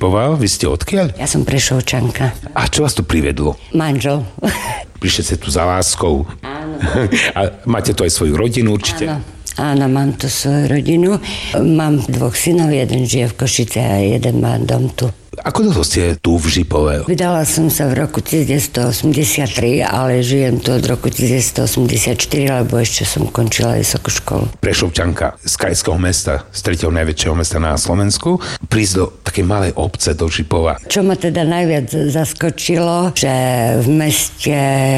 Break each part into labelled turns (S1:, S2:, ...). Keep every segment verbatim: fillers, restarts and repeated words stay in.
S1: Žipová, vy ste odkiaľ?
S2: Ja som Prešovčanka.
S1: A čo vás tu privedlo?
S2: Manžel.
S1: Prišli ste tu za láskou.
S2: Áno.
S1: A máte tu aj svoju rodinu určite?
S2: Áno. Áno, mám tu svoju rodinu. Mám dvoch synov, jeden žije v Košice a jeden má dom tu.
S1: Ako dlho ste tu v Žipove?
S2: Vydala som sa v roku devätnásťstoosemdesiattri, ale žijem tu od roku devätnásťstoosemdesiatštyri, lebo ešte som končila vysokú školu.
S1: Prešovčanka z krajského mesta, z tretieho najväčšieho mesta na Slovensku, prísť do takej malej obce, do Žipova.
S2: Čo ma teda najviac zaskočilo, že v meste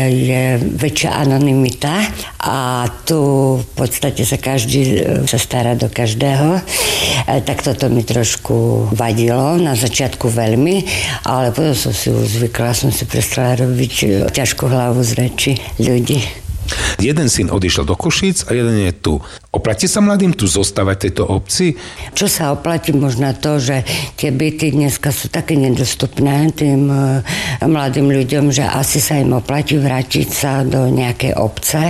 S2: je väčšia anonymita a tu v podstate sa každý sa stará do každého. Tak toto mi trošku vadilo na začiatku veľmi, ale potom som si už zvykla, som si prestala robiť ťažkú hlavu z reči ľudí.
S1: Jeden syn odišiel do Košíc a jeden je tu. Oplatí sa mladým tu zostávať v tejto obci?
S2: Čo sa oplatí? Možno to, že tie byty dneska sú také nedostupné tým mladým ľuďom, že asi sa im oplatí vrátiť sa do nejakej obce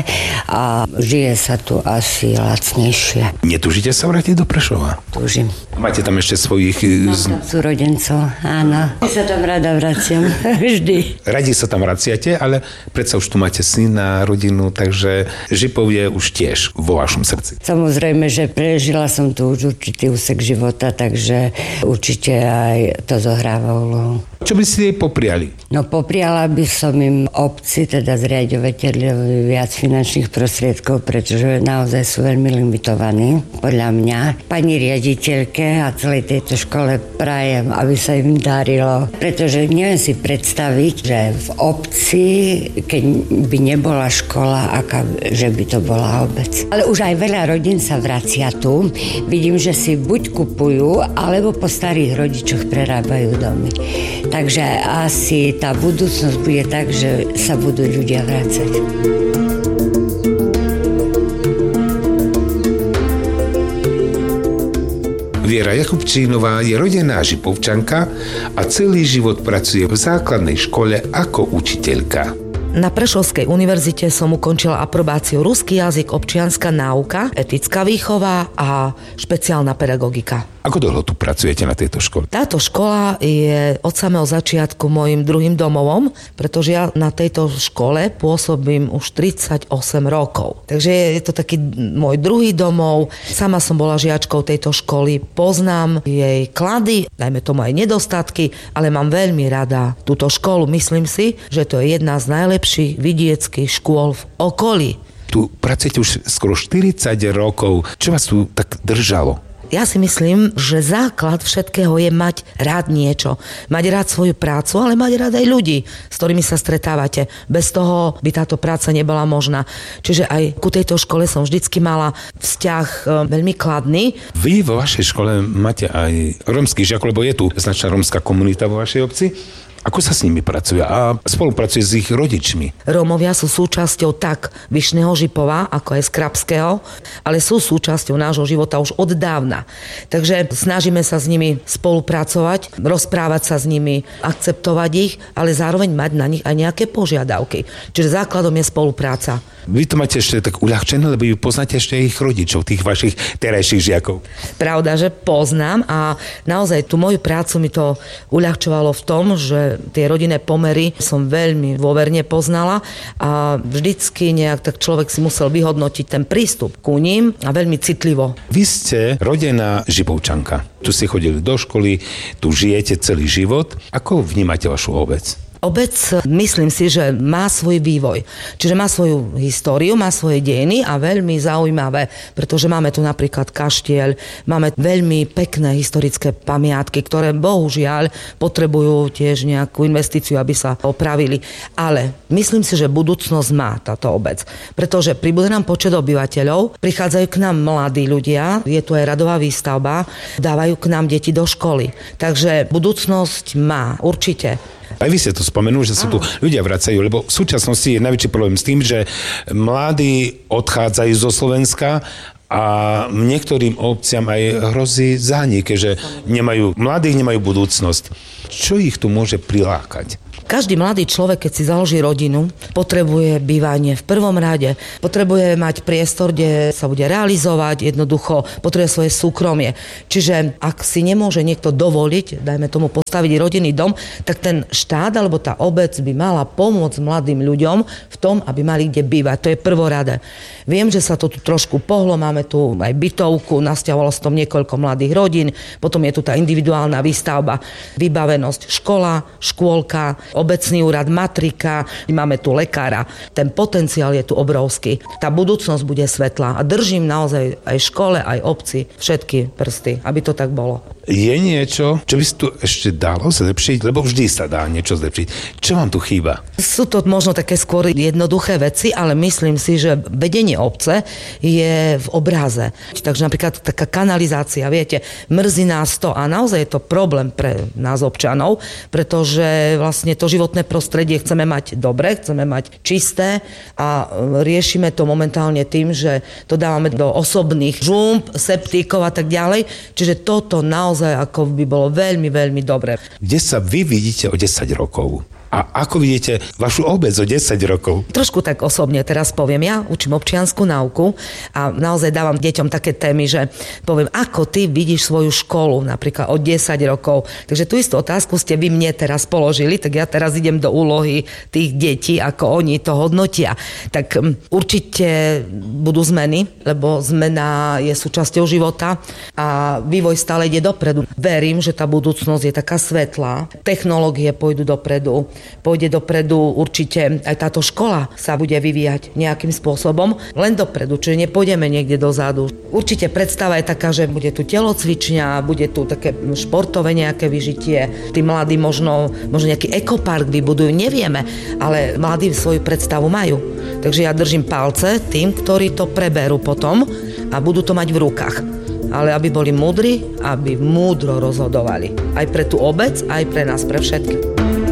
S2: a žije sa tu asi lacnejšie.
S1: Netužíte sa vrátiť do Prešova?
S2: Túžim.
S1: Máte tam ešte svojich...
S2: Mám tam súrodencov, áno. Ja sa tam rada vraciam, vždy.
S1: Radi sa tam vraciate, ale predsa už tu máte syna, rodinu, takže Žipov je už tiež vo vašom srdci.
S2: Samozrejme, že prežila som tu už určitý úsek života, takže určite aj to zohráva úlohu.
S1: Čo by ste jej popriali?
S2: No popriala by som im obci, teda zriaďovateľovi viac finančných prostriedkov, pretože naozaj sú veľmi limitovaní, podľa mňa. Pani riaditeľke a celej tejto škole prajem, aby sa im darilo, pretože neviem si predstaviť, že v obci, keď by nebola škola, aká, že by to bola obec. Ale už aj veľa rodín sa vracia tu. Vidím, že si buď kupujú, alebo po starých rodičoch prerábajú domy. Takže asi tá budúcnosť bude tak, že sa budú ľudia vrácať.
S1: Viera Jakubčínová je rodená Žipovčanka a celý život pracuje v základnej škole ako učiteľka.
S3: Na Prešovskej univerzite som ukončila aprobáciu ruský jazyk, občianska náuka, etická výchova a špeciálna pedagogika.
S1: Ako dlho tu pracujete na tejto škole?
S3: Táto škola je od samého začiatku mojim druhým domovom, pretože ja na tejto škole pôsobím už tridsaťosem rokov. Takže je to taký môj druhý domov. Sama som bola žiačkou tejto školy, poznám jej klady, dajme tomu aj nedostatky, ale mám veľmi rada túto školu. Myslím si, že to je jedna z najlepších vidieckých škôl v okolí.
S1: Tu pracujete už skoro štyridsať rokov. Čo vás tu tak držalo?
S3: Ja si myslím, že základ všetkého je mať rád niečo. Mať rád svoju prácu, ale mať rád aj ľudí, s ktorými sa stretávate. Bez toho by táto práca nebola možná. Čiže aj ku tejto škole som vždycky mala vzťah veľmi kladný.
S1: Vy vo vašej škole máte aj rómsky žiak, lebo je tu značná rómska komunita vo vašej obci. Ako sa s nimi pracuje a spolupracuje s ich rodičmi?
S3: Rómovia sú súčasťou tak Vyšného Žipova, ako aj z Krabského, ale sú súčasťou nášho života už od dávna. Takže snažíme sa s nimi spolupracovať, rozprávať sa s nimi, akceptovať ich, ale zároveň mať na nich aj nejaké požiadavky. Čiže základom je spolupráca.
S1: Vy to máte ešte tak uľahčené, lebo vy poznáte ešte ich rodičov, tých vašich terajších žiakov.
S3: Pravda, že poznám a naozaj tú moju prácu mi to uľahčovalo v tom, že tie rodinné pomery som veľmi dôverne poznala a vždycky nejak tak človek si musel vyhodnotiť ten prístup ku ním a veľmi citlivo.
S1: Vy ste rodená Žipovčanka. Tu ste chodili do školy, tu žijete celý život. Ako vnímate vašu obec?
S3: Obec, myslím si, že má svoj vývoj. Čiže má svoju históriu, má svoje dejiny a veľmi zaujímavé, pretože máme tu napríklad kaštieľ, máme veľmi pekné historické pamiatky, ktoré bohužiaľ potrebujú tiež nejakú investíciu, aby sa opravili. Ale myslím si, že budúcnosť má táto obec, pretože pribúda nám počet obyvateľov, prichádzajú k nám mladí ľudia, je tu aj radová výstavba, dávajú k nám deti do školy. Takže budúcnosť má určite.
S1: Aj vy ste to spomenuli, že sa tu ľudia vracajú, lebo v súčasnosti je najväčší problém s tým, že mladí odchádzajú zo Slovenska a niektorým obciam aj hrozí zánik, že nemajú, mladých nemajú budúcnosť. Čo ich tu môže prilákať?
S3: Každý mladý človek, keď si založí rodinu, potrebuje bývanie v prvom rade, potrebuje mať priestor, kde sa bude realizovať, jednoducho potrebuje svoje súkromie. Čiže ak si nemôže niekto dovoliť, dajme tomu postaviť rodinný dom, tak ten štát alebo tá obec by mala pomôcť mladým ľuďom v tom, aby mali kde bývať. To je prvorade. Viem, že sa to tu trošku pohlo, máme tu aj bytovku, nasťahovalo sa tam niekoľko mladých rodín, potom je tu tá individuálna výstavba, vybavenosť, škola, škôlka, obecný úrad, matrika, máme tu lekára. Ten potenciál je tu obrovský. Tá budúcnosť bude svetlá a držím naozaj aj škole, aj obci všetky prsty, aby to tak bolo.
S1: Je niečo, čo by si tu ešte dalo zlepšiť? Lebo vždy sa dá niečo zlepšiť. Čo vám tu chýba?
S3: Sú to možno také skôr jednoduché veci, ale myslím si, že vedenie obce je v obraze. Takže napríklad taká kanalizácia, viete, mrzí nás to a naozaj je to problém pre nás občanov, pretože vlastne to životné prostredie chceme mať dobre, chceme mať čisté a riešime to momentálne tým, že to dávame do osobných žump, septíkov a tak ďalej. Čiže toto naozaj ako by bolo veľmi, veľmi dobré.
S1: Kde sa vy vidíte o desať rokov? A ako vidíte vašu obec o desať rokov?
S3: Trošku tak osobne teraz poviem. Ja učím občiansku náuku a naozaj dávam deťom také témy, že poviem, ako ty vidíš svoju školu napríklad o desať rokov. Takže tú istú otázku ste vy mne teraz položili, tak ja teraz idem do úlohy tých detí, ako oni to hodnotia. Tak určite budú zmeny, lebo zmena je súčasťou života a vývoj stále ide dopredu. Verím, že tá budúcnosť je taká svetlá. Technológie pôjdu dopredu. Pôjde dopredu určite aj táto škola sa bude vyvíjať nejakým spôsobom, len dopredu, čiže nepôjdeme niekde dozadu. Určite predstava je taká, že bude tu telocvičňa, bude tu také športové nejaké vyžitie, tí mladí možno, možno nejaký ekopark vybudujú, nevieme, ale mladí svoju predstavu majú. Takže ja držím palce tým, ktorí to preberú potom a budú to mať v rukách. Ale aby boli múdri, aby múdro rozhodovali. Aj pre tú obec, aj pre nás, pre všetkých.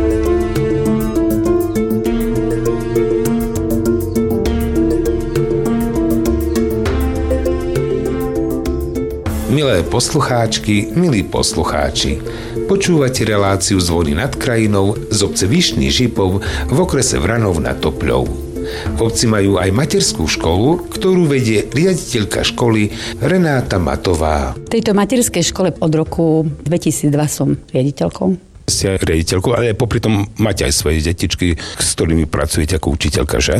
S1: Milé poslucháčky, milí poslucháči, počúvate reláciu Zvony nad krajinou z obce Vyšný Žipov v okrese Vranov nad Topľou. V obci majú aj materskú školu, ktorú vedie riaditeľka školy Renáta Matová.
S4: V tejto materskej škole od roku dvetisícdva som riaditeľkou.
S1: Ste riaditeľkou, ale popri tom máte aj svoje detičky, s ktorými pracujete ako učiteľka, že?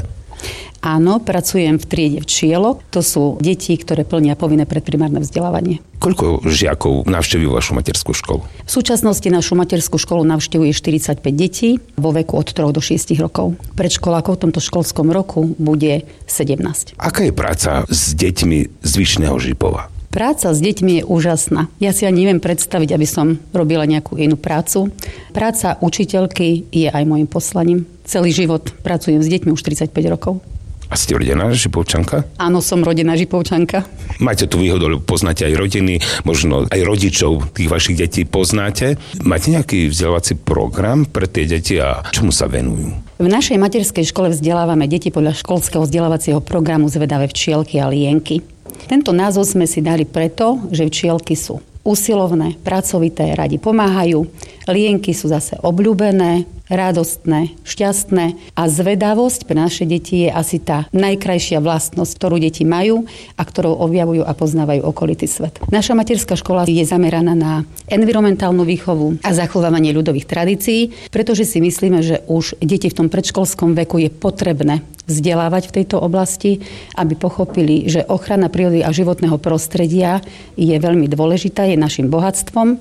S4: Áno, pracujem v triede včielok. To sú deti, ktoré plnia povinné predprimárne vzdelávanie.
S1: Koľko žiakov navštevujú vašu materskú školu?
S4: V súčasnosti našu materskú školu navštevuje štyridsaťpäť detí vo veku od troch do šiestich rokov. Predškolákov v tomto školskom roku bude sedemnásť.
S1: Aká je práca s deťmi z Vyšného Žipova?
S4: Práca s deťmi je úžasná. Ja si ani neviem predstaviť, aby som robila nejakú inú prácu. Práca učiteľky je aj môjim poslaním. Celý život pracujem s deťmi už tridsaťpäť rokov.
S1: A ste rodená Žipovčanka?
S4: Áno, som rodená Žipovčanka.
S1: Máte tu výhodu, lebo poznáte aj rodiny, možno aj rodičov tých vašich detí poznáte. Máte nejaký vzdelávací program pre tie deti a čomu sa venujú?
S4: V našej materskej škole vzdelávame deti podľa školského vzdelávacieho programu Zvedavé včielky a lienky. Tento názov sme si dali preto, že včielky sú usilovné, pracovité, radi pomáhajú. Lienky sú zase obľúbené, radostné, šťastné a zvedavosť pre naše deti je asi tá najkrajšia vlastnosť, ktorú deti majú a ktorou objavujú a poznávajú okolitý svet. Naša materská škola je zameraná na environmentálnu výchovu a zachovávanie ľudových tradícií, pretože si myslíme, že už deti v tom predškolskom veku je potrebné vzdelávať v tejto oblasti, aby pochopili, že ochrana prírody a životného prostredia je veľmi dôležitá, je našim bohatstvom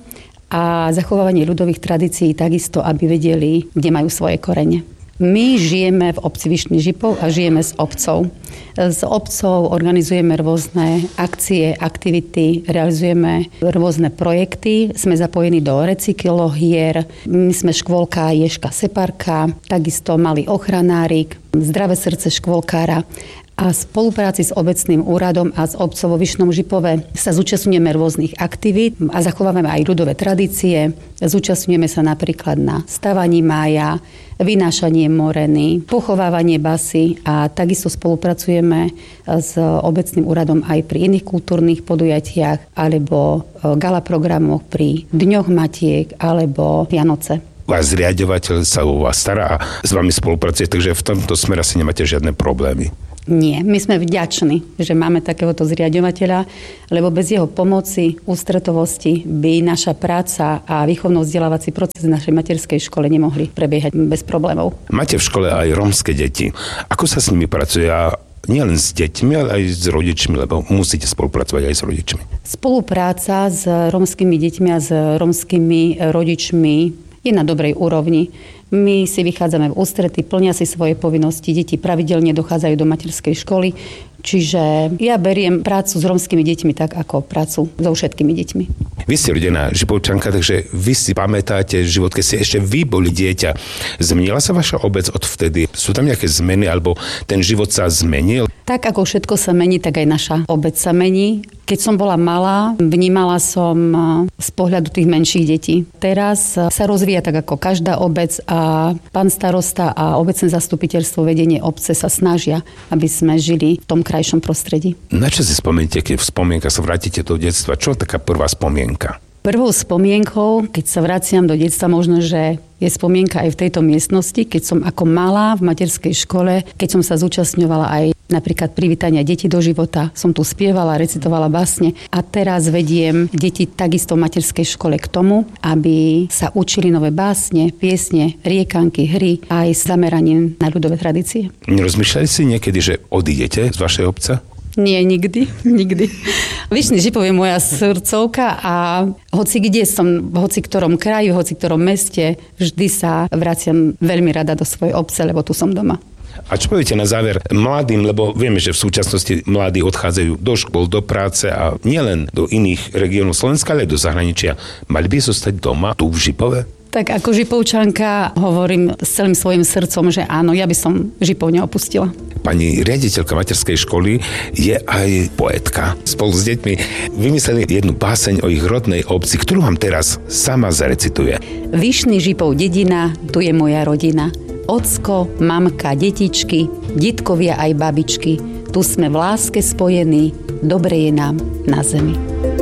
S4: a zachovávanie ľudových tradícií takisto, aby vedeli, kde majú svoje korene. My žijeme v obci Vyšný Žipov a žijeme s obcov. S obcov organizujeme rôzne akcie, aktivity, realizujeme rôzne projekty. Sme zapojení do recyklohier. My sme škôlka Ježka Separka, takisto malý ochranárik, Zdravé srdce škôlkára. A v spolupráci s obecným úradom a s obcov vo Vyšnom Žipove sa zúčastňujeme rôznych aktivít a zachovávame aj ľudové tradície. Zúčastňujeme sa napríklad na stavaní mája, vynášanie moreny, pochovávanie basy a takisto spolupracujeme s obecným úradom aj pri iných kultúrnych podujatiach alebo gala programoch pri Dňoch matiek alebo Vianoce.
S1: Váš riaďovateľ sa o vás stará a s vami spolupracuje, takže v tomto smere asi nemáte žiadne problémy.
S4: Nie, my sme vďační, že máme takéhoto zriaďovateľa, lebo bez jeho pomoci, ústretovosti by naša práca a výchovno-vzdelávací proces v našej materskej škole nemohli prebiehať bez problémov.
S1: Máte v škole aj rómske deti. Ako sa s nimi pracuje? A nielen s deťmi, ale aj s rodičmi, lebo musíte spolupracovať aj s rodičmi.
S4: Spolupráca s rómskymi deťmi a s rómskymi rodičmi je na dobrej úrovni. My si vychádzame v ústrety, plnia si svoje povinnosti, deti pravidelne dochádzajú do materskej školy, čiže ja beriem prácu s rómskymi deťmi tak ako prácu so všetkými deťmi.
S1: Vy ste rodená Žipovčanka, takže vy si pamätáte život, keď ste ešte vy boli dieťa. Zmenila sa vaša obec odvtedy? Sú tam nejaké zmeny, alebo ten život sa zmenil?
S4: Tak ako všetko sa mení, tak aj naša obec sa mení. Keď som bola malá, vnímala som z pohľadu tých menších detí. Teraz sa rozvíja tak ako každá obec a pán starosta a obecné zastupiteľstvo, vedenie obce sa snažia, aby sme žili v tom krajšom prostredí. Na
S1: čo si spomeniete, keď v spomienkach sa vrátite do detstva? Čo taká prvá spomienka?
S4: Prvou spomienkou, keď sa vraciam do detstva, možno, že je spomienka aj v tejto miestnosti, keď som ako malá v materskej škole, keď som sa zúčastňovala aj napríklad privítania detí do života, som tu spievala, recitovala básne a teraz vediem deti takisto v materskej škole k tomu, aby sa učili nové básne, piesne, riekanky, hry aj s zameraním na ľudové tradície.
S1: Nerozmýšľali si niekedy, že odídete z vašej obce?
S4: Nie, nikdy, nikdy. Vyšný Žipov je moja srdcovka a hoci kde som, v hoci ktorom kraju, hoci ktorom meste, vždy sa vraciam veľmi rada do svojej obce, lebo tu som doma.
S1: A čo poviete na záver mladým, lebo vieme, že v súčasnosti mladí odchádzajú do škôl, do práce a nielen do iných regiónov Slovenska, ale aj do zahraničia. Mali by zostať doma, tu v Žipove?
S4: Tak ako Žipovčanka hovorím s celým svojim srdcom, že áno, ja by som Žipov neopustila.
S1: Pani riaditeľka materskej školy je aj poetka. Spolu s deťmi vymysleli jednu báseň o ich rodnej obci, ktorú vám teraz sama zarecituje.
S4: Vyšný Žipov dedina, tu je moja rodina. Ocko, mamka, detičky, detkovia aj babičky. Tu sme v láske spojení, dobre je nám na zemi.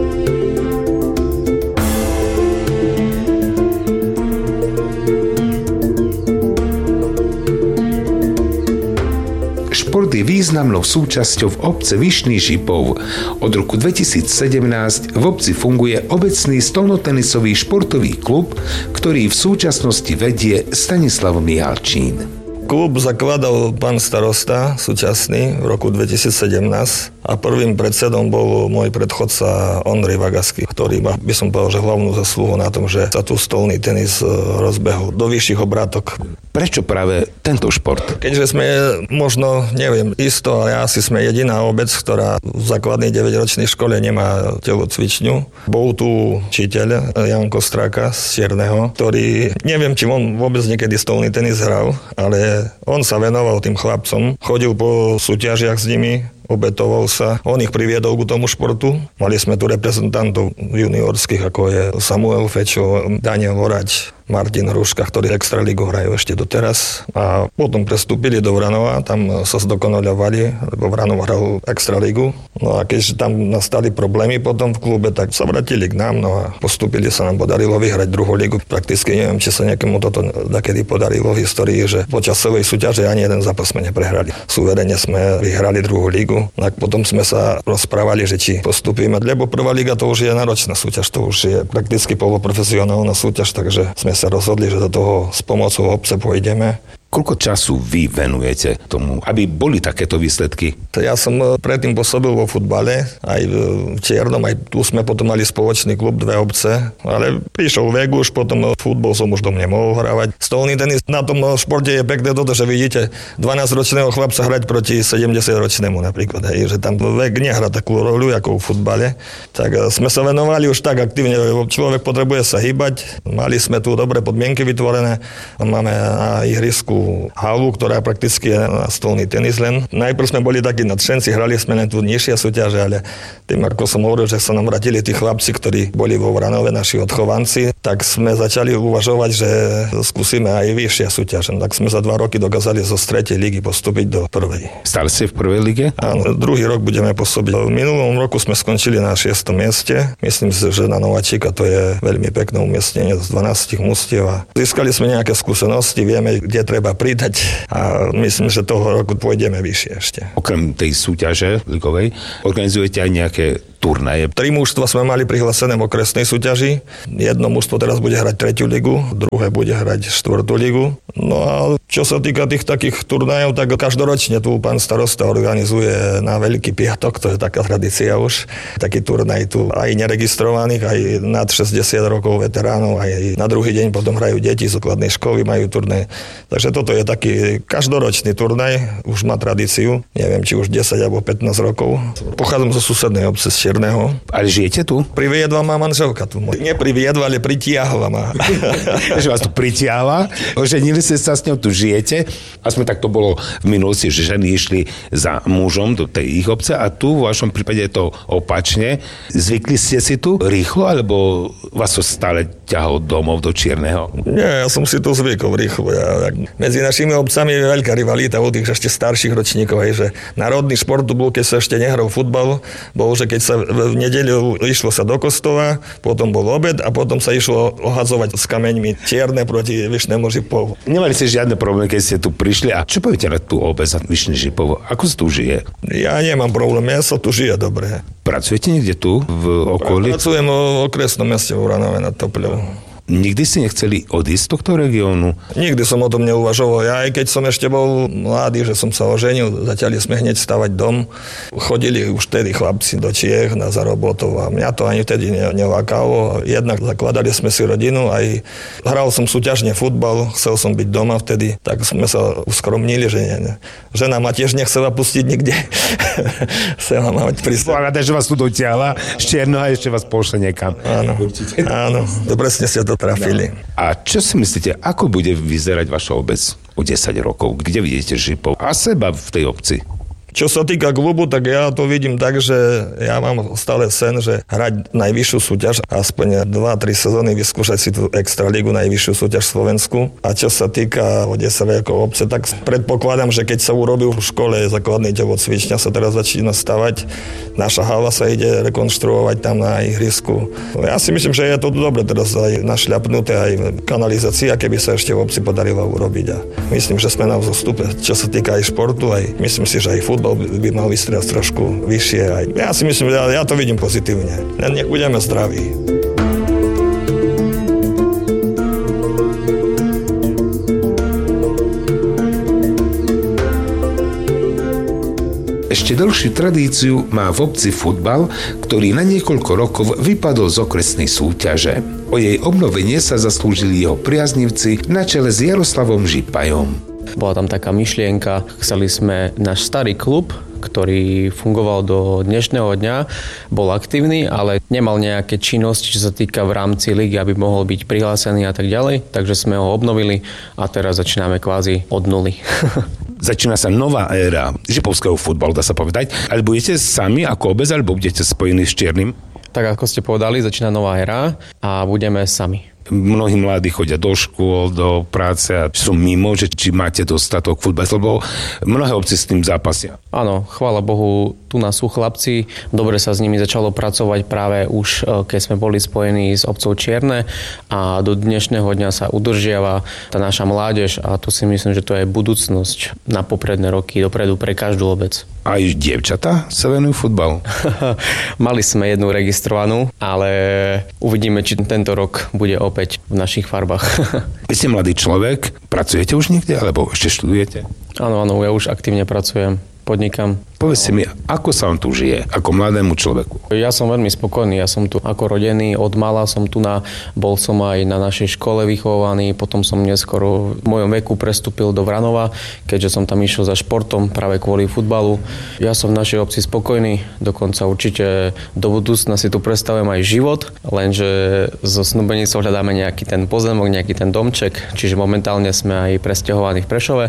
S1: Šport je významnou súčasťou v obce Vyšný Žipov. Od roku dvetisícsedemnásť v obci funguje obecný stolnotenisový športový klub, ktorý v súčasnosti vedie Stanislav Mihalčín.
S5: Klub zakladal pán starosta súčasný v roku dvetisícsedemnásť a prvým predsedom bol môj predchodca Ondrej Vagasky, ktorý má, by som povedal, že hlavnú zasluhu na tom, že sa tu stolný tenis rozbehol do vyšších obrátok.
S1: Prečo práve tento šport?
S5: Keďže sme možno, neviem, isto, ale asi sme jediná obec, ktorá v základnej deväťročnej škole nemá telocvičňu. Bol tu učiteľ Jan Kostráka z Čierneho, ktorý, neviem, či on vôbec niekedy stolný tenis hral, ale on sa venoval tým chlapcom, chodil po súťažiach s nimi, obetoval sa. On ich priviedol k tomu športu. Mali sme tu reprezentantov juniorských, ako je Samuel Fečo, Daniel Orať, Martin Hruška, ktorí extraligu hrajú ešte doteraz. A potom prestúpili do Vranova, tam sa zdokonaľovali, lebo Vranov hral extraligu. No a keďže tam nastali problémy potom v klube, tak sa vrátili k nám, no a postúpili, sa nám podarilo vyhrať druhú ligu. Prakticky neviem, či sa nejakému toto dakedy podarilo v histórii, že počas celej súťaže ani jeden zápas sme neprehrali. Suverene sme vyhrali druhú ligu. Tak potom sme sa rozprávali, že či postúpime, lebo prvá liga to už je náročná súťaž, to už je prakticky poloprofesionálna súťaž, takže sme sa rozhodli, že do toho s pomocou obce pôjdeme.
S1: Koľko času vy venujete tomu, aby boli takéto výsledky?
S5: Ja som predtým pôsobil vo futbale, aj v Čiernom, aj tu sme potom mali spoločný klub, dve obce, ale prišiel vek už, potom futbol som už dom nemohol hrávať. Stolný tenis na tom športe je pekné toto, že vidíte dvanásťročného chlapca hrať proti sedemdesiatročnému napríklad, hej, že tam vek nehrá takú roľu ako v futbale. Tak sme sa venovali už tak aktívne, človek potrebuje sa hýbať, mali sme tu dobré podmienky vytvorené, máme na ihrisku takú halu, ktorá prakticky je na stolný tenis len. Najprv sme boli takí nadšenci, hrali sme len tu nižšie súťaže, ale tým, ako som hovoril, že sa nám vrátili tí chlapci, ktorí boli vo Vranove, naši odchovanci, tak sme začali uvažovať, že skúsime aj vyššie súťaže. Tak sme za dva roky dokázali zo tretej ligy postúpiť do prvej.
S1: Stále ste v prvej lige?
S5: Áno, druhý rok budeme pôsobiť. V minulom roku sme skončili na šiestom mieste. Myslím si, že na Nováčika to je veľmi pekné umiestnenie z dvanásť mužstiev. Získali sme nejaké skúsenosti, vieme, kde treba pridať a myslím, že toho roku pôjdeme vyššie ešte.
S1: Okrem tej súťaže ligovej organizujete aj nejaké turnaje?
S5: Tri mužstva sme mali prihlásené v okresnej súťaži. Jedno mužstvo teraz bude hrať tretiu ligu, druhé bude hrať štvrtú ligu. No a čo sa týka tých takých turnajov, tak každoročne tu pán starosta organizuje na Veľký piatok, to je taká tradícia už, taký turnaj tu aj neregistrovaných, aj nad šesťdesiat rokov veteránov, aj na druhý deň potom hrajú deti z základnej školy, majú turnaj. Takže toto je taký každoročný turnaj, už má tradíciu, neviem, či už desať alebo pätnásť rokov. Pochádzam zo susednej obce z Čierneho.
S1: Ale žijete tu?
S5: Priviedla ma manželka tu. Nepriviedla, ale pritiahla ma.
S1: Že vás tu pritiahla, oženili ste sa s ňou, tu žijete. Aspoň tak to bolo v minulosti, že ženy išli za mužom do tej ich obce a tu v vašom prípade je to opačne. Zvykli ste si tu rýchlo, alebo vás to stále ťahalo domov do Čierneho?
S5: Nie, ja som si to zvykol rýchlo. Ja, medzi našimi obcami je veľká rivalita u tých ešte starších ročníkov, aj, že národný šport tu bol, keď sa ešte nehral futbal, bol, že keď sa v nedeľu išlo sa do kostola, potom bol obed a potom sa išlo ohadzovať s kameňmi Čierne proti Vyšnému Žipovu.
S1: Nemali ste žiadne problémy, keď ste tu prišli. A čo poviete na tú obec za Vyšný Žipov? Ako sa tu žije?
S5: Ja nemám problém, ja sa tu žije dobre.
S1: Pracujete niekde tu v okolí?
S5: Pracujem v okresnom meste v Vranove nad Topľou.
S1: Nikdy ste nechceli odísť z tohto regiónu?
S5: Nikdy som o tom neuvažoval. Ja aj keď som ešte bol mladý, že som sa oženil, začali sme hneď stavať dom. Chodili už tedy chlapci do Čiech na zarobotov a mňa to ani vtedy nelákalo. Jednak zakladali sme si rodinu, aj hral som súťažne futbal, chcel som byť doma vtedy, tak sme sa uskromnili, že nie, nie. Žena ma tiež nechcela pustiť nikde. Chcela ma mať pri sebe.
S1: Rada, že vás tu dotiahla z Čierneho a ešte vás pošle niekam.
S5: Áno, áno, presne ste to trafili.
S1: A čo si myslíte, ako bude vyzerať vaša obec o desať rokov? Kde vidíte Žipov a seba v tej obci?
S5: Čo sa týka klubu, tak ja to vidím tak, že ja mám stále sen, že hrať najvyššiu súťaž, aspoň dva tri sezóny vyskúšať si tú extraligu, najvyššiu súťaž v Slovensku. A čo sa týka o desať rokov obce, tak predpokladám, že keď sa urobil v škole základný telocvičňa, sa teraz začína stavať, naša hala sa ide rekonštruovať tam na ihrisku. Ja si myslím, že je to dobre teraz aj našľapnuté, aj kanalizácia, keby sa ešte v obci podarilo urobiť. A myslím, že sme na vzostupe, čo sa týka aj športu, aj myslím si, že aj futbal by mal vystrieľať trošku vyššie. Aj. Ja si myslím, ja, ja to vidím pozitívne. Nech budeme zdraví.
S1: Ešte dlhšiu tradíciu má v obci futbal, ktorý na niekoľko rokov vypadol z okresnej súťaže. O jej obnovenie sa zaslúžili jeho priaznivci na čele s Jaroslavom Žipajom.
S6: Bola tam taká myšlienka, chceli sme náš starý klub, ktorý fungoval do dnešného dňa, bol aktívny, ale nemal nejaké činnosti, čo sa týka v rámci ligy, aby mohol byť prihlásený a tak ďalej, takže sme ho obnovili a teraz začíname kvázi od nuly.
S1: Začína sa nová éra žipovského futbalu, dá sa povedať. Ale budete sami ako obec, alebo budete spojení s Čiernym?
S6: Tak ako ste povedali, začína nová éra a budeme sami.
S1: Mnohí mladí chodia do škôl, do práce a sú mimo, že či máte dostatok futbalistov, lebo mnohé obci s tým zápasia.
S6: Áno, chvála Bohu, tu nás sú chlapci, dobre sa s nimi začalo pracovať práve už, keď sme boli spojení s obcov Čierne a do dnešného dňa sa udržiava tá naša mládež a tu si myslím, že to je budúcnosť na popredné roky dopredu pre každú obec.
S1: Aj dievčatá sa venujú futbalu?
S6: Mali sme jednu registrovanú, ale uvidíme, či tento rok bude opäť v našich farbách.
S1: Vy ste mladý človek, pracujete už niekde, alebo ešte študujete?
S6: Áno, áno, ja už aktívne pracujem, podnikám.
S1: Povedzte mi, ako sa vám tu žije, ako mladému človeku?
S6: Ja som veľmi spokojný, ja som tu ako rodený, od mala som tu na, bol som aj na našej škole vychovaný, potom som neskoro v mojom veku prestúpil do Vranova, keďže som tam išiel za športom práve kvôli futbalu. Ja som v našej obci spokojný, dokonca určite do budúcna si tu predstavujem aj život, lenže zo snúbenicou hľadáme nejaký ten pozemok, nejaký ten domček, čiže momentálne sme aj presťahovaní v Prešove,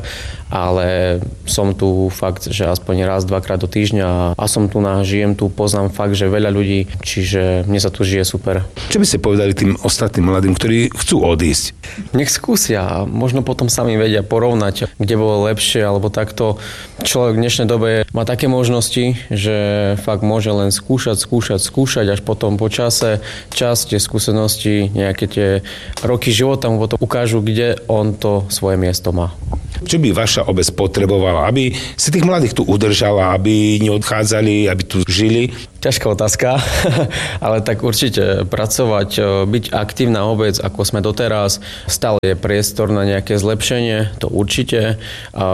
S6: ale som tu fakt, že aspoň raz, dvakrát do týždňa a som tu na, žijem tu, poznám fakt, že veľa ľudí, čiže mne sa tu žije super.
S1: Čo by ste povedali tým ostatným mladým, ktorí chcú odísť?
S6: Nech skúsia a možno potom sami vedia porovnať, kde bolo lepšie, alebo takto. Človek v dnešnej dobe má také možnosti, že fakt môže len skúšať, skúšať, skúšať, až potom po čase, čas, tie skúsenosti, nejaké tie roky života mu potom ukážu, kde on to svoje miesto má.
S1: Čo by vaša obec potrebovala, aby si tých mladých tu udržala, aby neodchádzali, aby tu žili?
S6: Ťažká otázka, ale tak určite pracovať, byť aktívna obec, ako sme doteraz. Stále je priestor na nejaké zlepšenie, to určite.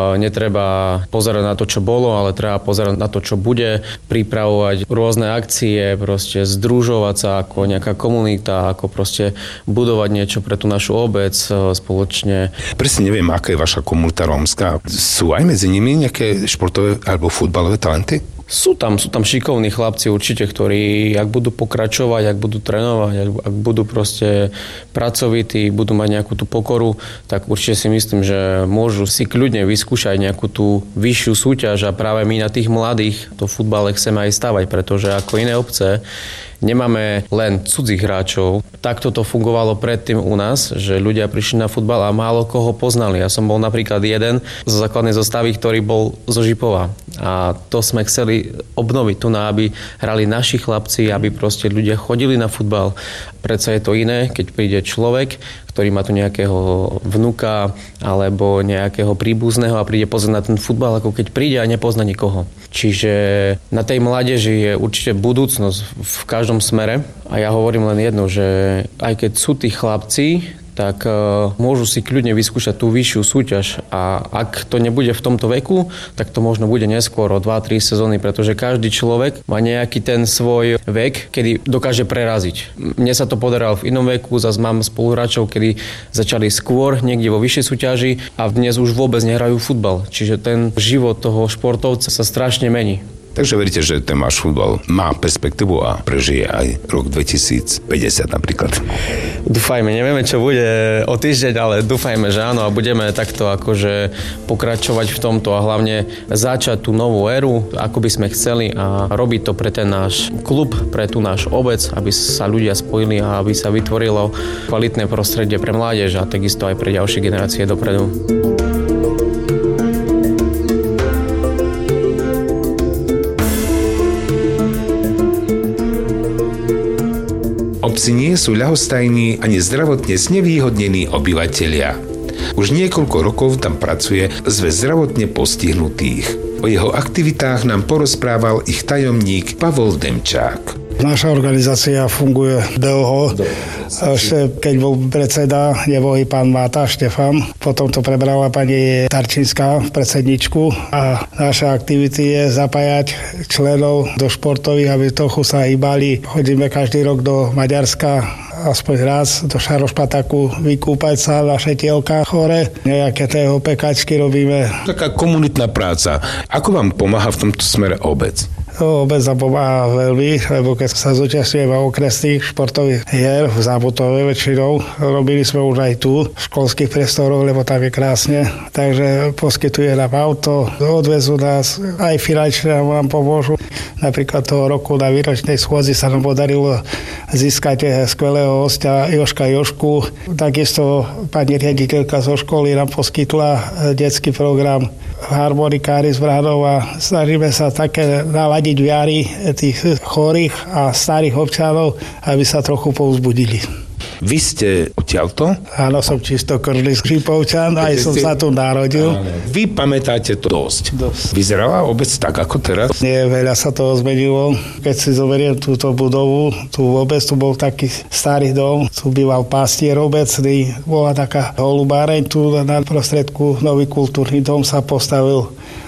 S6: Netreba pozerať na to, čo bolo, ale treba pozerať na to, čo bude. Pripravovať rôzne akcie, proste združovať sa ako nejaká komunita, ako proste budovať niečo pre tú našu obec spoločne.
S1: Presne neviem, aká je vaša komunita rómska. Sú aj medzi nimi nejaké športové alebo futbalové talenty?
S6: Sú tam, sú tam šikovní chlapci určite, ktorí ak budú pokračovať, ak budú trénovať, ak, ak budú proste pracovití, budú mať nejakú tú pokoru, tak určite si myslím, že môžu si kľudne vyskúšať nejakú tú vyššiu súťaž a práve my na tých mladých to futbale chceme aj stavať, pretože ako iné obce nemáme len cudzích hráčov. Takto to fungovalo predtým u nás, že ľudia prišli na futbal a málo koho poznali. Ja som bol napríklad jeden zo základnej zostavy, ktorý bol zo Žipova. A to sme chceli obnoviť tu, na aby hrali naši chlapci, aby proste ľudia chodili na futbal. Predsa je to iné, keď príde človek, ktorý má tu nejakého vnuka alebo nejakého príbuzného a príde pozrieť na ten futbal, ako keď príde a nepozná nikoho. Čiže na tej mládeži je určite budúcnosť v každom smere a ja hovorím len jedno, že aj keď sú tí chlapci, tak uh, môžu si kľudne vyskúšať tú vyššiu súťaž a ak to nebude v tomto veku, tak to možno bude neskôr o dva tri sezóny, pretože každý človek má nejaký ten svoj vek, kedy dokáže preraziť. Mne sa to podarilo v inom veku, zase mám spoluhráčov, kedy začali skôr niekde vo vyššej súťaži a dnes už vôbec nehrajú futbal. Čiže ten život toho športovca sa strašne mení.
S1: Takže veríte, že ten váš futbal má perspektívu a prežije aj rok dvetisícpäťdesiat napríklad?
S6: Dúfajme, nevieme, čo bude o týždeň, ale dúfajme, že áno a budeme takto akože pokračovať v tomto a hlavne začať tú novú éru, ako by sme chceli a robiť to pre ten náš klub, pre tú náš obec, aby sa ľudia spojili a aby sa vytvorilo kvalitné prostredie pre mládež a takisto aj pre ďalšie generácie dopredu.
S1: Obci nie sú ľahostajní ani zdravotne znevýhodnení obyvatelia. Už niekoľko rokov tam pracuje Zväz zdravotne postihnutých. O jeho aktivitách nám porozprával ich tajomník Pavol Demčák.
S7: Naša organizácia funguje dlho. Ešte keď bol predseda, nebol i pán Máta Štefan. Potom to prebrala pani Tarčinská, predsedničku. A naše aktivity je zapájať členov do športových, aby trochu sa hýbali. Chodíme každý rok do Maďarska, aspoň raz do Šarošpataku vykúpať sa, naše tielka chore. Nejaké tého pekačky robíme.
S1: Taká komunitná práca. Ako vám pomáha v tomto smere obec?
S7: No, obec nám pomáha veľmi, lebo keď sa zúčastňujeme okresných športových hier v Zábutove väčšinou, robili sme už aj tu v školských priestoroch, lebo tam je krásne. Takže poskytuje nám auto, odvezú nás, aj finančne nám pomôžu. Napríklad toho roku na výročnej schôdzi sa nám podarilo získať skvelého hostia Joška Jošku. Takisto pani riaditeľka zo školy nám poskytla detský program harmonikári z Vranov a snažíme sa také naladiť viary tých chorých a starých občanov, aby sa trochu povzbudili.
S1: Vy ste odtiaľto?
S7: Áno, som čistokrvný Žipovčan, aj som sa tu narodil.
S1: Áno. Vy pamätáte to dosť.
S7: dosť.
S1: Vyzerala obec tak, ako teraz?
S7: Nie, veľa sa toho zmenilo. Keď si zoberiem túto budovu, tú obec, tu bol taký starý dom, tu býval pastier obecný, bola taká holubáreň, tu na prostredku nový kultúrny dom sa postavil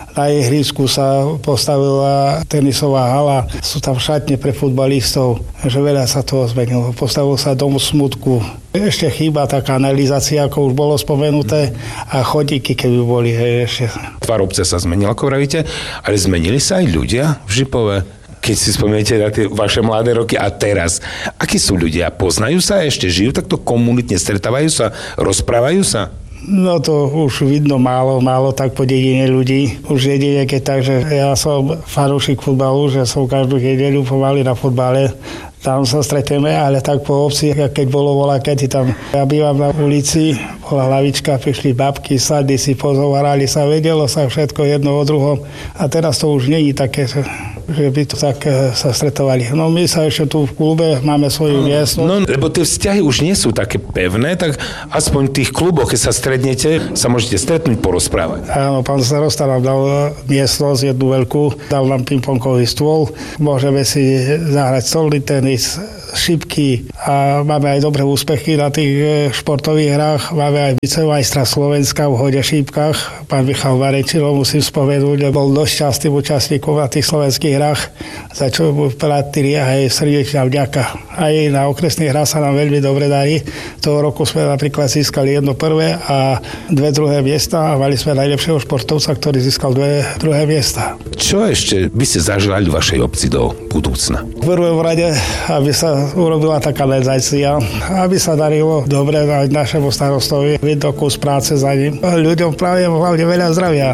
S7: Na ihrisku sa postavila tenisová hala, sú tam šatne pre futbalistov, že veľa sa toho zmenilo. Postavil sa dom smutku. Ešte chýba tá kanalizácia, ako už bolo spomenuté, a chodíky, keby boli. Hej, ešte.
S1: Tvar obce sa zmenila, ako vravíte, ale zmenili sa aj ľudia v Žipove? Keď si spomeniete na tie vaše mladé roky a teraz, akí sú ľudia? Poznajú sa, ešte žijú takto komunitne, stretávajú sa, rozprávajú sa?
S7: No to už vidno málo, málo tak po dedine ľudí. Už jedine, keď tak, že ja som fanúšik futbalu, že som každú nedeľu pomaly na futbale. Tam sa stretneme, ale tak po obci, keď bolo voľa, keď tam ja bývam na ulici, bola hlavička, prišli babky, sadli si, pozhovárali sa, vedelo sa všetko jedno o druhom. A teraz to už nie je také, že by to tak sa stretovali. No my sa ešte tu v klube máme svoju miestnosť.
S1: No, lebo tie vzťahy už nie sú také pevné, tak aspoň v tých kluboch, keď sa stretnete, sa môžete stretnúť, porozprávať.
S7: Áno, pán starosta nám dal miestnosť jednu veľkú, dal nám pingpongový stôl, môžeme si zahrať stolný tenis, šipky a máme aj dobré úspechy na tých športových hrách. Máme aj vicemajstra Slovenska v hode šípkach. Pán Michal Varečilo, musím spomenúť, bol dosť častým účastníkom na tých slovenských hrách, za čo mu patrí aj srdečná vďaka. Aj na okresných hrách sa nám veľmi dobre darí. Toho roku sme napríklad získali jedno prvé a dve druhé miesta a mali sme najlepšieho športovca, ktorý získal dve druhé miesta.
S1: Čo ešte by ste zaželali v vašej obci do budúcna?
S7: V prvom rade, aby sa urobila taká kanalizácia, aby sa darilo dobre aj našemu starostovi, vidno kus práce za ním. Ľuďom práve hlavne veľa zdravia.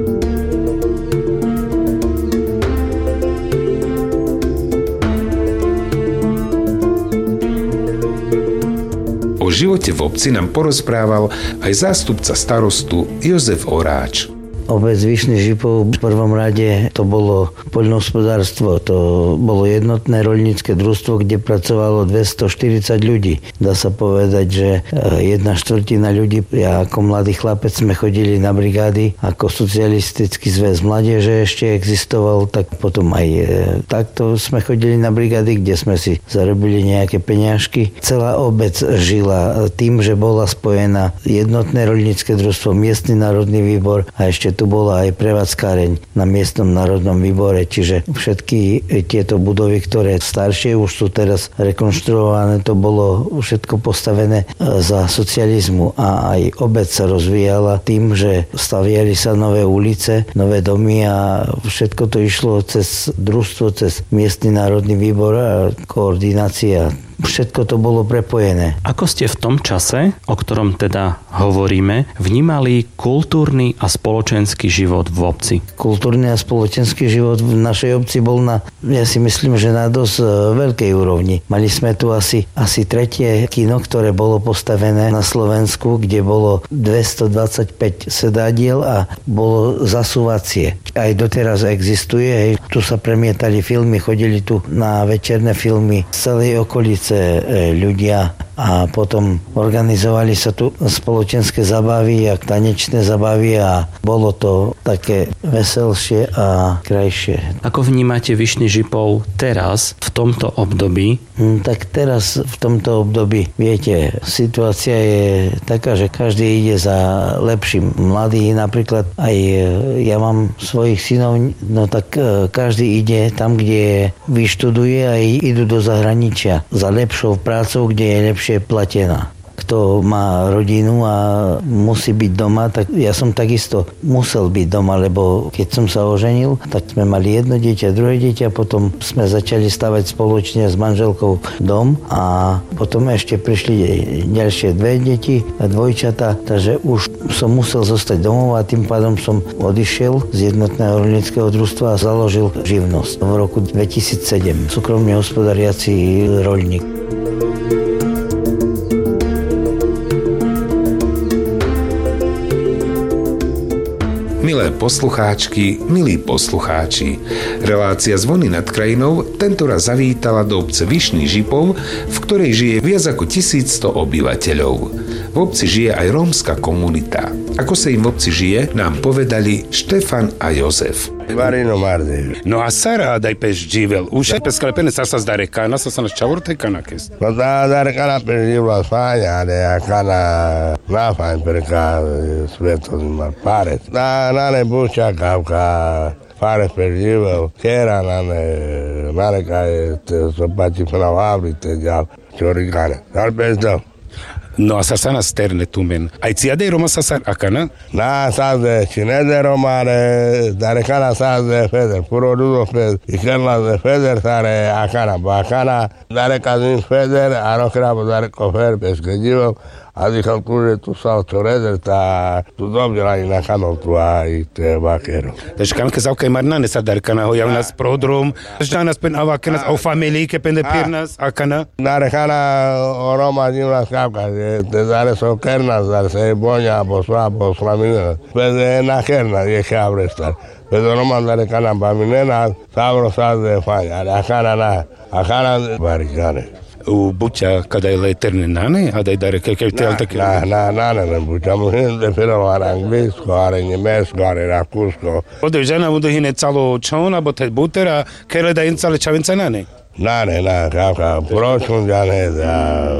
S1: O živote v obci nám porozprával aj zástupca starostu Jozef Oráč.
S8: Obec Vyšný Žipov v prvom rade to bolo poľnohospodárstvo, to bolo jednotné roľnícke družstvo, kde pracovalo dvestoštyridsať ľudí. Dá sa povedať, že jedna štvrtina ľudí, ja ako mladý chlapec sme chodili na brigády, ako socialistický zväz mládeže ešte existoval, tak potom aj takto sme chodili na brigády, kde sme si zarobili nejaké peňažky. Celá obec žila tým, že bola spojená jednotné roľnícke družstvo, miestny národný výbor a ešte tu bola aj prevádzkáreň na miestnom národnom výbore, čiže všetky tieto budovy, ktoré staršie už sú teraz rekonštruované, to bolo všetko postavené za socializmu a aj obec sa rozvíjala tým, že staviali sa nové ulice, nové domy a všetko to išlo cez družstvo, cez miestny národný výbor a koordinácia. Všetko to bolo prepojené.
S9: Ako ste v tom čase, o ktorom teda hovoríme, vnímali kultúrny a spoločenský život v obci?
S8: Kultúrny a spoločenský život v našej obci bol na, ja si myslím, že na dosť veľkej úrovni. Mali sme tu asi, asi tretie kino, ktoré bolo postavené na Slovensku, kde bolo dvestodvadsaťpäť sedádiel a bolo zasúvacie. Aj doteraz existuje, hej. Tu sa premietali filmy, chodili tu na večerné filmy z celej okolice ľudia a potom organizovali sa tu spoločenské zabavy a tanečné zabavy a bolo to také veselšie a krajšie.
S9: Ako vnímate Vyšný Žipov teraz v tomto období?
S8: Hm, tak teraz v tomto období, viete, situácia je taká, že každý ide za lepším. Mladí napríklad, aj ja mám svojich synov, no tak každý ide tam, kde vyštuduje a idú do zahraničia za lepšou prácou, kde je lepšie platená. Kto má rodinu a musí byť doma, tak ja som takisto musel byť doma, lebo keď som sa oženil, tak sme mali jedno dieťa, druhé dieťa, potom sme začali stavať spoločne s manželkou dom a potom ešte prišli ďalšie dve deti a dvojčata, takže už som musel zostať domov a tým pádom som odišiel z jednotného roľníckeho družstva a založil živnosť v roku dvetisícsedem. Súkromne hospodáriaci roľník.
S1: Milé poslucháčky, milí poslucháči, relácia Zvony nad krajinou tentoraz zavítala do obce Vyšný Žipov, v ktorej žije viac ako tisícsto obyvateľov. V obci žije aj rómska komunita. Ako sa im v obci žije, nám povedali Štefan a Jozef.
S10: Marino Mardi.
S1: No a Sara daj peš živel. Už je peskale pene sa sa zdare kana, sa sa na čavor te kana kes.
S10: No da dare kana peš živla Spanja, ale a kana nafajn perka sveto zima pare. Da na ne buča kavka pare peš živel. Kera na ne mareka je so pati pena vavri te djav. Čori kane. Dal peš do.
S1: No a sa sa na sterne tumen. Aj ciade Roma sa sa akana?
S10: Na sazde cineze romare, dare kana sazde feder, puro rudo feder, i kerla de feder sare akana, ba akana, dare kazin feder, aro krabo dare kofer, peske živo, a dihal kure tu sal čoreder, ta tu dobila i na kanal tu a i te bakero.
S1: Takže kanke zavka i marnane sa dare kana hojav nas prodrom, ždanas pen avakenas, au familie ke pen de pirnas akana?
S10: Dare kana o Roma jimla skavka, te dare so kernas, dare se bonja, posla, posla minena, pede na kernas, je kabrestar. Pero Roma dare kana ba minena, sabro saz de fanja, akana na, akana barikane.
S1: U buća kada je leterne nane, a da je dare kekev tel take?
S10: Na, na, na, na, ne buća, musim de piralo are anglisko, are njemesko, are rakusko.
S1: Ode žena budu hine calo čona, bo te butera, kele da in cale čavenca nane?
S10: Na, ne, na, kaka, pročun ja ne, da,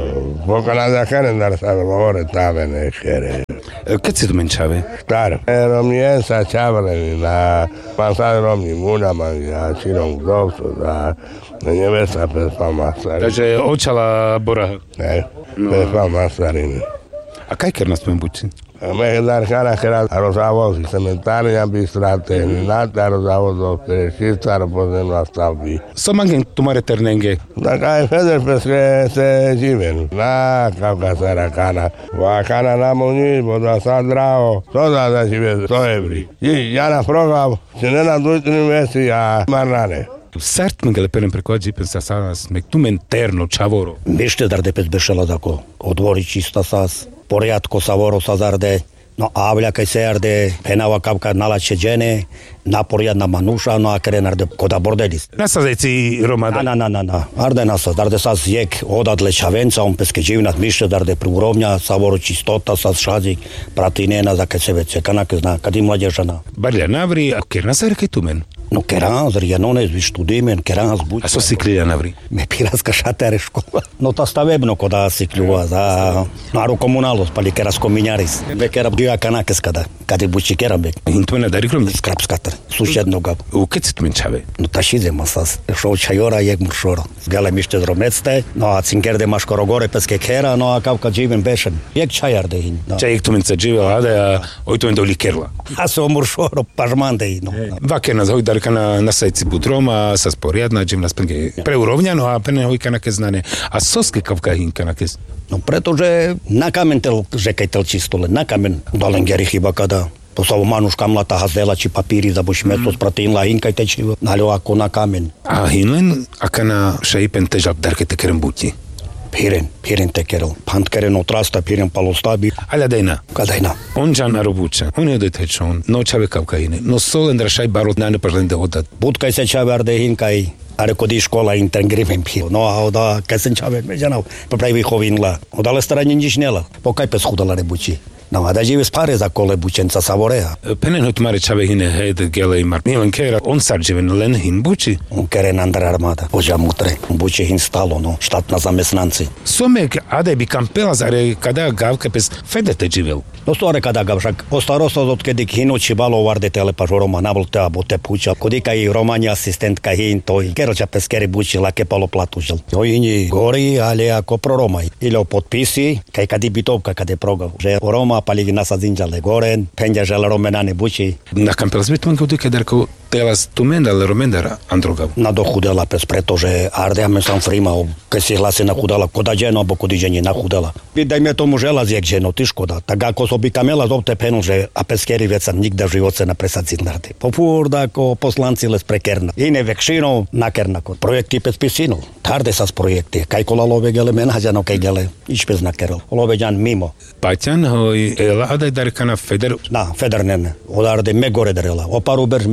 S10: pokana da kenen dar sa govore tame ne kere.
S1: Kad si tu menčave?
S10: Star, romnijensa čavreni na pansad romni munama, ja činom gdovcu, da nevesta pesma masari.
S1: Takže očala boraha?
S10: Ne, pesma masarini.
S1: A kaj ker nas men buci?
S10: Me dar kana kera rozavoz cementarnia bistrate, nata rozavoz perešista, rozpozemna stavbi.
S1: So mangen tumare ternenge?
S10: Da kaj feder peske se živen. Na kavka sara kana. Va kana na moni, boda sad drao. To da da žive sto evri. I ja na progav, se ne na dujtini mesi, a marnane.
S1: Sart mengele perem preko ađipen sa sanas, mek tumen terno čavoro.
S11: Mište dar depet bešela dako, odvori čista sas, poriadko savoro sa zarde, no avlja kaj se arde, penava kapka nalače džene, naporiad na manuša, no a kere narde koda bordelis.
S1: Nasazeci Romada?
S11: Na, na, na, na, arde nasaz, darde sas jek odadle čavenca, on peske živnat mište, darde prurovnja, savoro čistota, sas šazik, pratinena, za kaj se vece, kanake zna, kad im mlađežana.
S1: Barlja navri, a ker nasar kaj tumen?
S11: No keranz, rianones, vi študimen, keranz buď.
S1: A so siklila navri?
S11: Me piraska šatere škola. No ta stavebno koda sikljua za naru komunalos, pali keras kominjaris. Be kera bdija kanakes kada, kadi bući kerambek.
S1: Intuena dari krom?
S11: Skrapskater, sušednoga.
S1: U kad si tu menčave?
S11: No ta šizema sas, šov čajora jek muršoro. Zgale mište dromecte, no a cinkerde maškoro gore peske kera, no a kavka dživen bešen. Jek čajarde hin. No.
S1: Čajek tu menca dživel, ade, a oj tu mendoli kerla.
S11: A so muršoro, pažmande hin. No.
S1: Vaker nas hoj kana na sajci budroma, sa sporiadna, džim nas penge preurovnjano, a pene hoj kanake znane. A soske kavka hin kanake?
S11: No pretože na kamen tel, žekaj tel čistole, na kamen dolengeri chyba kada. To sa manuška mlata hazdela či papíry za buš mesto spratinla hinkaj tečivo, nalio ako na kamen.
S1: A hinlen, aka na šeipen težal darke tekerem buti?
S11: Piren, piren tekerel. Pant keren otrasta, piren palostabi.
S1: Alja dejna?
S11: Kadejna.
S1: On džan arobuča, on je dojtečon, no čave kavka hine, no solen drašaj barot nane pažlende odat.
S11: Budkaj se čave arde hinkaj, are kodi škola intern grivem pil. No a oda, kaj sen čave međanav, popravi hovinla. Odale staranje nič nela, pokaj pes hudala rebuči. No a da žive spare za kole bučenca savorea.
S1: Penen hoj tmare čave hine hed gelej mar. Milen kera, on sar živen len hin buči?
S11: On keren andra armada. Boža mutre. Buči hin stalo, no. Štatna zamestnanci.
S1: Somek ade bi kampela zare kada gavka pes fedete živel?
S11: No store kada gav, však ostarost od kedik hinoči balo varde telepa žoroma nablte abo te puča. Kodika i romani asistentka hin toj. Kerča pes keri buči lake palo platužel. Joj ini gori, ali ako proromaj. Ili o potpisi, kaj kadi bitovka kade progav. Že o Roma paligi nasadzinjale goren, penjažele romenane buči.
S1: Na kampel zbitman kod kederko telas tumendale romendara androgav.
S11: Na dochudela pes, pretože ardeame sam frima, keď si hlasi nachudala, koda ženo, abo kodi ženi nachudala. Dajme tomu želaz jak ženo, ty škoda. Tak ako sobi kamela zobte penu, že a peskeri veca nikda v živoce na presadzidnarde. Popurda ako poslanci les prekerna. Ine vekšino nakerna kod. Projekti pes pisino. Tarde sas projekti. Kaj kola love gele menhađano kaj gele. Iš pes nakerel. Love ďan mimo.
S1: Paťan hoj ela adaj darkana feder.
S11: Na, feder nene. Odarde me gore darela. Oparu berž me gore darela.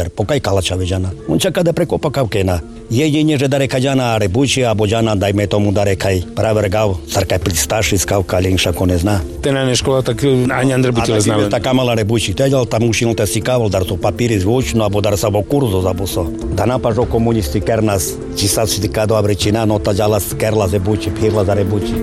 S11: Feder, pokaj kalača veđana. On čaka da preko pakavkena. Jedine, že dare kađana rebući, abo džana dajme tomu dare kaj praver gav, sarkaj pristaši skavka, ali šako ne zna.
S12: Te na ne škola tak ani Andrej Butila znala.
S11: Taka mala rebući, teďal tam ušinu te sikavol, dar su papiri zvučno, abo dar sa vo kurzo zabuso. Da napažo komunisti kernas, či sad si tika dobre čina, no ta džala skerla zebući, pirla za rebući.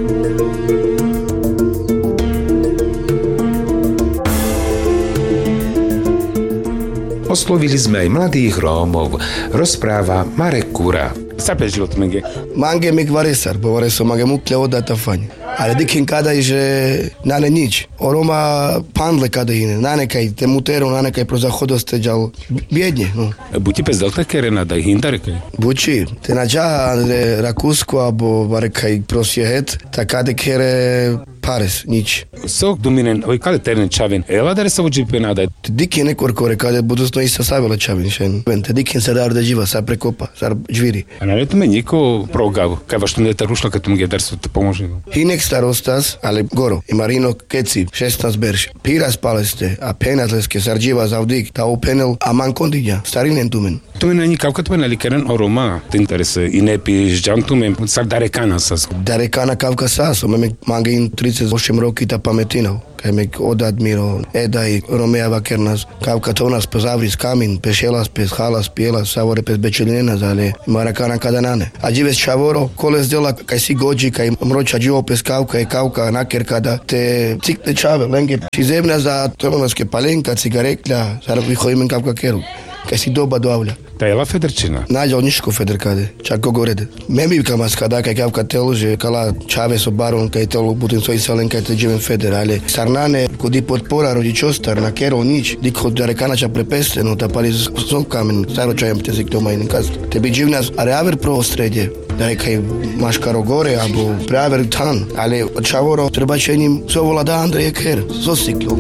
S1: Oslovili sme aj mladých Rómov, rozpráva Marek Kura.
S12: Sape život mange.
S13: Mange mi kvaresar, bovare so mange mukle odata fanj. Ale dikin kada i že nane nič. O Roma pandle kada ine, nane kaj te mutero, nane kaj pro zahodoste džal bjednje. No.
S12: Buti pes dal takere na daj hindare kaj?
S13: Buči, te na dža Rakusko abo bare kaj prosjehet, takade kere pares, nič.
S12: Sok duminen, oj kale terne čavin, ela dare sa uđi penada.
S13: Te dikin nekor kore, kada budusno isa savila čavin šen. Te dikin se dar da živa, sa prekopa, sa džviri.
S12: A na leto me niko progav, kaj vaš tu ne ta rušla, kad tu mge dar su te pomoži.
S13: Hinek starostas, ale goro, i Marino Keci, šestnaest berš. Piras paleste, a penatleske, sarđiva zavdik, ta upenel, a man kondinja, starinen tumen.
S12: Tumen ani kavka tumen ali keren o Roma, te interese, i ne piš džan tumen, sar dare kana sas.
S13: Dare kana kavka sas, o me mange in trideset osam roki ta pametinao. Kaj me odadmiro, edaj, Romejava kernas, kavka tonas pozavris kamin, pešelas, pes halas, pielas, savore pes bečelinenas, ale marakana kada nane. A džives čavoro, koles dela, kaj si gođi, kaj mroča dživo pes kavka, je kavka naker kada te cikne čave, lenge, či zemna za tomaske palenka, cigareklja, zara vihojimen kavka keru. Kaj si doba doavlja.
S12: Ta je la Federčina?
S13: Nađa od niško Feder kade, čak kogorede. Memi kamas kada kaj kavka telu, že kala čave so baron, kaj telu butin svoj salen, kaj te dživen Feder, ale sarnane, kodi podpora rodičostar, na kero nič, diko da rekanača prepeste, no ta pali zov kamen, staro čajem te zik doma in kaz. Te bi dživnas, ale aver pro stredje, da je kaj maškaro gore, abo praver tan, ale čavoro treba čenim zovola da Andreje ker, zosiklo.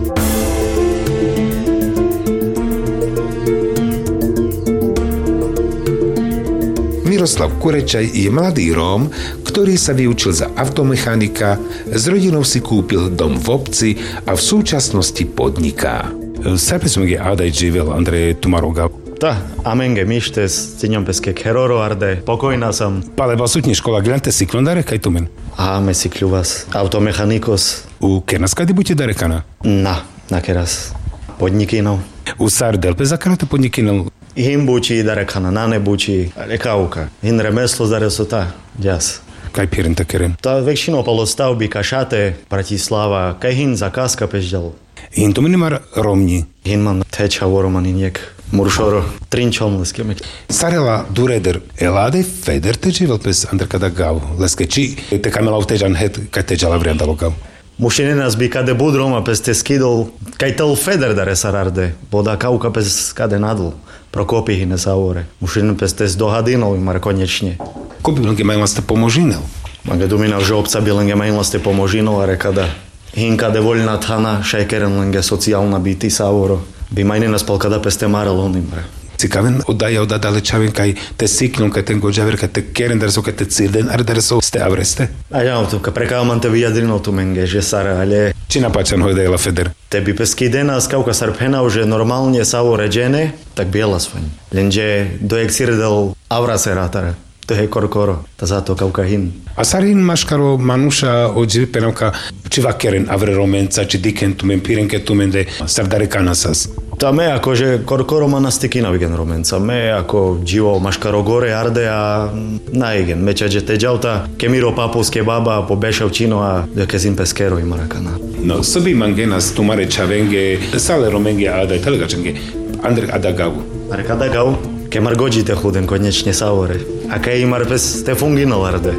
S1: Miroslav Kurečaj je mladý Róm, ktorý sa vyučil za automechanika, s rodinou si kúpil dom v obci a v súčasnosti podniká.
S12: Sajpe som je ádaj živel, Andrej Tumaroga.
S14: Da, amenge mište s ciňom peske keroro arde, pokojná sam.
S12: Pale va sutnje škola, glante siklondare kaj tumen?
S14: A me siklu vas, automechanikos.
S12: U kenas kadi buti darekana?
S14: Na, na keras. Podnikinov.
S12: U sar delpe zakanate podnikinov?
S14: Him buči darekana, nane buči rekauka. Hin remeslo zare su ta, jas.
S12: Kaj piren ta keren?
S14: Ta vekšino polostavbi kašate, Bratislava, kaj hin zakaska peždjal.
S12: Hin tu minimar Romni?
S14: Hin man teča voroman injek. Muršoro, trinčom leskemek.
S1: Sarela dureder, elade Feder te živel pes Andrkada gav, leske či te kamela u težan het, kaj težala vriandalo gav.
S14: Mušine nas bi kade bud Roma pes te skidol, kaj tel Feder dare sararde, boda kauka pes kade nadl. Prokopi ne savore. Mušine pes te zdohadinol imar konečne.
S1: Ko bi lenge majla ste pomožinel?
S14: Mage dumina že obca bi lenge majla ste pomožinol, a rekada hinka de voljna tana, šajkeren lenge socijalna biti savoro. Bi majne nas pal kada pes te maral onim, bre.
S1: Cikaven oddaja odadale čavin kaj te siklon, kaj ten gođaver, kaj te keren darso, kaj te cilden, ar darso ste avreste?
S14: A ja, to ka prekaman te vijadrino tu menge, že sara, ale...
S1: Či napačan hojdejla Feder?
S14: Tebi peski dena skauka sarpena, že normalnie savore džene, tak bijela svojn. Lenže dojek sirdel avra se ratara. To je korkoro, ta zato kauka hin.
S1: A sarin maškaro manuša ođi penavka, či vakeren avre romenca, či diken tumen, pirenke tumen, de sardare kanasas.
S14: Ta me akože korkoro mana stikina vigen romenca. Me ako dživo maškaro gore arde, a naigen. Meća že te džauta, kemiro papuske baba, pobešav čino, a deke zim peskero i marakana.
S1: No, sobi mangenas tumare čavenge, sale romenge adaj telegačenge, Andrej adagavu.
S14: Andrej adagavu? Kemar gođite huden konečne savore. A kaj imar pes te funginal arde.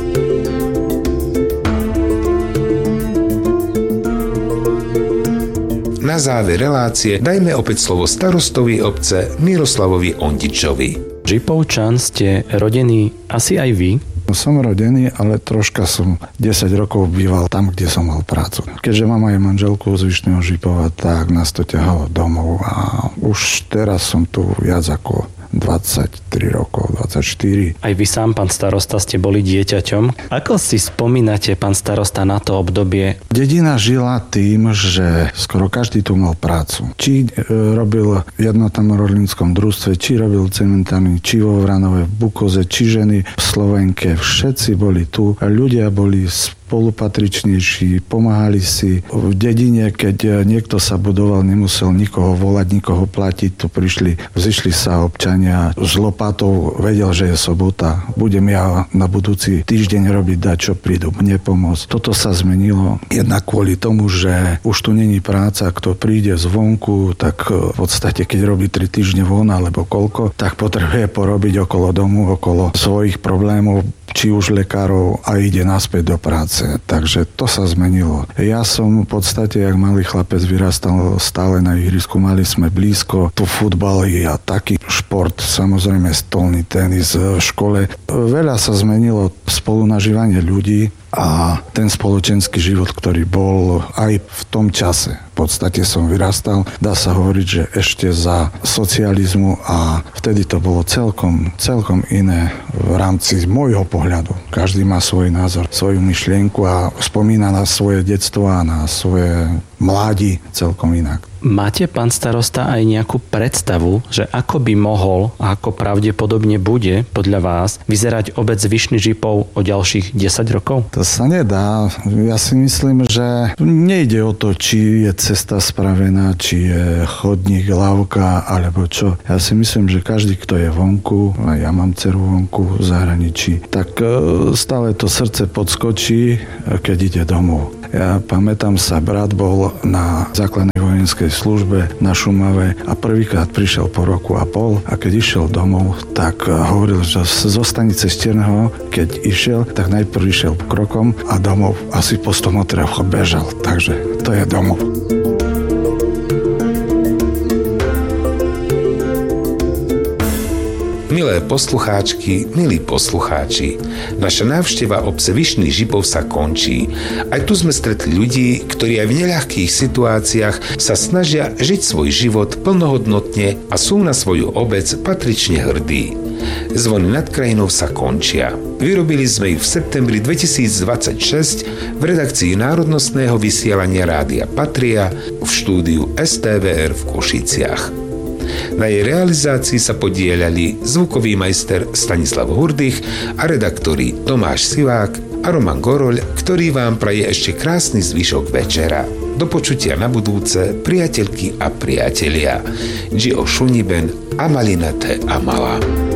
S1: Na záver relácie dajme opäť slovo starostovi obce Miroslavovi Ondičovi.
S9: Žipovčan ste rodení asi aj vy?
S15: Som rodený, ale troška som desať rokov býval tam, kde som mal prácu. Keďže mám aj manželku z Vyšného Žipova, tak nás to ťahalo domov a už teraz som tu viac ako dvadsaťtri rokov, dvadsaťštyri.
S9: Aj vy sám, pán starosta, ste boli dieťaťom. Ako si spomínate, pán starosta, na to obdobie?
S15: Dedina žila tým, že skoro každý tu mal prácu. Či e, robil v jednotnom rolníckom družstve, či robil cementárny, či vo Vranove, v Bukoze, či ženy v Slovenke. Všetci boli tu. Ľudia boli spolupatričnejší, pomáhali si. V dedine, keď niekto sa budoval, nemusel nikoho volať, nikoho platiť. Tu prišli, vzišli sa občania s lopatou, vedel, že je sobota. Budem ja na budúci týždeň robiť dať, čo prídu mne pomôcť. Toto sa zmenilo jednak kvôli tomu, že už tu není práca. Kto príde zvonku, tak v podstate, keď robí tri týždne von alebo koľko, tak potrebuje porobiť okolo domu, okolo svojich problémov, či už lekárov, a ide naspäť do práce. Takže to sa zmenilo. Ja som v podstate, jak malý chlapec, vyrastal stále na ihrisku. Mali sme blízko, tu futbal a taký šport, samozrejme stolný tenis v škole. Veľa sa zmenilo spolunažívanie ľudí a ten spoločenský život, ktorý bol aj v tom čase. V podstate som vyrastal, dá sa hovoriť, že ešte za socializmu, a vtedy to bolo celkom, celkom iné v rámci môjho pohľadu. Každý má svoj názor, svoju myšlienku a spomína na svoje detstvo a na svoje mládi celkom inak.
S9: Máte, pán starosta, aj nejakú predstavu, že ako by mohol a ako pravdepodobne bude podľa vás vyzerať obec Vyšný Žipov o ďalších desať rokov?
S15: To sa nedá. Ja si myslím, že nejde o to, či je cesta spravená, či je chodník, lávka alebo čo. Ja si myslím, že každý, kto je vonku, a ja mám dceru vonku v zahraničí, tak stále to srdce podskočí, keď ide domov. Ja pamätám sa, brat bol na základnej vojenskej službe na Šumave a prvýkrát prišiel po roku a pol, a keď išiel domov, tak hovoril, že zo stanice Stierneho, keď išiel, tak najprv išiel krokom a domov asi po sto metroch bežal. Takže to je domov.
S1: Milé poslucháčky, milí poslucháči, naša návšteva obce Vyšný Žipov sa končí. Aj tu sme stretli ľudí, ktorí aj v neľahkých situáciách sa snažia žiť svoj život plnohodnotne a sú na svoju obec patrične hrdí. Zvony nad krajinou sa končia. Vyrobili sme ich v septembri dvetisícdvadsaťšesť v redakcii národnostného vysielania Rádia Patria v štúdiu es té vé er v Košiciach. Na jej realizácii sa podieľali zvukový majster Stanislav Hurdych a redaktori Tomáš Sivák a Roman Goroľ, ktorý vám praje ešte krásny zvyšok večera. Do počutia na budúce, priateľky a priatelia. Gio Šuniben a Malinate Amala.